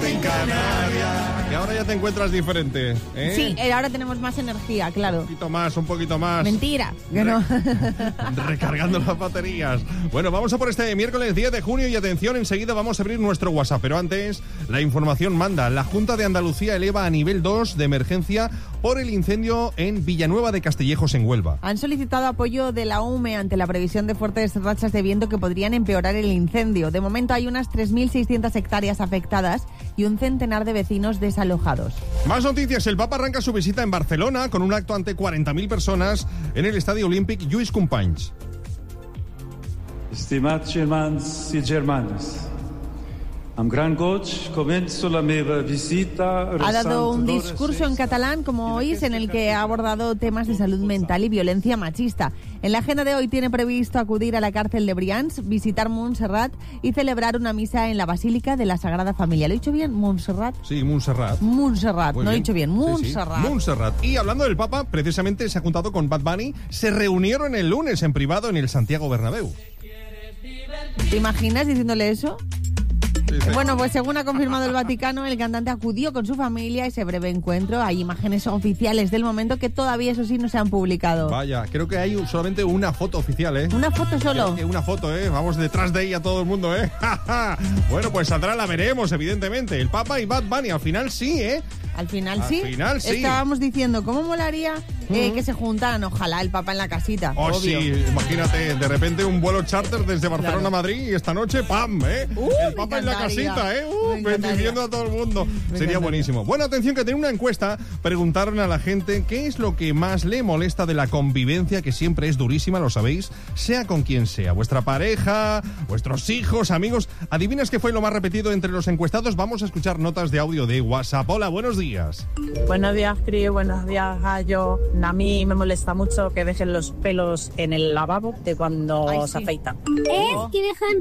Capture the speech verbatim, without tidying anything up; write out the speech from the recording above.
en Canarias. Y ahora ya te encuentras diferente, ¿eh? Sí, eh, ahora tenemos más energía, claro. Un poquito más, un poquito más. Mentira, que no. Recargando las baterías. Bueno, vamos a por este miércoles diez de junio y atención, enseguida vamos a abrir nuestro WhatsApp. Pero antes, la información manda. La Junta de Andalucía eleva a nivel dos de emergencia por el incendio en Villanueva de Castillejos, en Huelva. Han solicitado apoyo de la U M E ante la previsión de fuertes rachas de viento que podrían empeorar el incendio. De momento hay unas tres mil seiscientas hectáreas afectadas y un centenar de vecinos desalojados. Más noticias. El Papa arranca su visita en Barcelona con un acto ante cuarenta mil personas en el Estadio Olímpic Lluís Companys. Estimats germans i germanes, amb gran goig començo la meva visita. Ha dado un discurso en catalán, como oís, en el que ha abordado temas de salud mental y violencia machista. En la agenda de hoy tiene previsto acudir a la cárcel de Brians, visitar Montserrat y celebrar una misa en la Basílica de la Sagrada Familia. ¿Lo he dicho bien? ¿Montserrat? Sí, Montserrat. Montserrat, Muy no bien. he dicho bien. Montserrat. Sí, sí. Montserrat. Y hablando del Papa, precisamente se ha juntado con Bad Bunny. Se reunieron el lunes en privado en el Santiago Bernabéu. ¿Te imaginas diciéndole eso? Sí, sí. Bueno, pues según ha confirmado el Vaticano, el cantante acudió con su familia a ese breve encuentro. Hay imágenes oficiales del momento que todavía, eso sí, no se han publicado. Vaya, creo que hay solamente una foto oficial, ¿eh? ¿Una foto solo? Creo que una foto, ¿eh? Vamos detrás de ella todo el mundo, ¿eh? Bueno, pues saldrá, la veremos, evidentemente. El Papa y Bad Bunny, al final sí, ¿eh? Al final Al sí. final sí. Estábamos diciendo, ¿cómo molaría eh, que se juntaran? Ojalá el Papa en la casita. Oh, obvio. sí, imagínate, de repente un vuelo charter desde Barcelona Claro. a Madrid y esta noche, ¡pam! ¿eh? Uh, el Papa me en la encantaría. casita, ¿eh? Uh, Me encantaría. bendiciendo a todo el mundo. Me Sería encantaría. buenísimo. Bueno, atención, que tiene una encuesta. Preguntaron a la gente qué es lo que más le molesta de la convivencia, que siempre es durísima, lo sabéis, sea con quien sea. Vuestra pareja, vuestros hijos, amigos. ¿Adivinas qué fue lo más repetido entre los encuestados? Vamos a escuchar notas de audio de WhatsApp. Hola, buenos días. Buenos días, Cris. Buenos días, Gallo. A mí me molesta mucho que dejen los pelos en el lavabo de cuando Ay, se sí. afeitan. Es que dejan